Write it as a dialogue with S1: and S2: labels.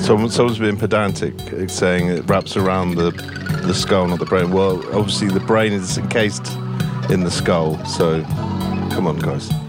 S1: Someone's being pedantic, saying it wraps around the skull, not the brain. Well, obviously the brain is encased in the skull, so come on, guys.